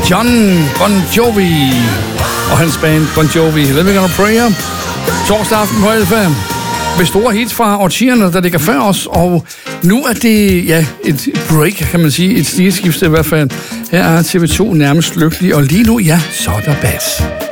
John Bon Jovi og hans band Bon Jovi. Living on a Prayer. Torsdag aften på Alfa. Med store hits fra årtierne, der ligger før os. Og nu er det et break, kan man sige. Et stilskifte i hvert fald. Her er TV2 nærmest lykkelig. Og lige nu, så er der bas.